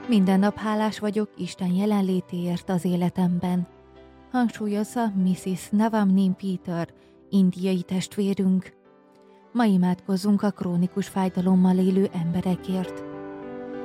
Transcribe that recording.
Minden nap hálás vagyok Isten jelenlétéért az életemben, hangsúlyozza Mrs. Navamnin Peter, indiai testvérünk. Ma imádkozzunk a krónikus fájdalommal élő emberekért.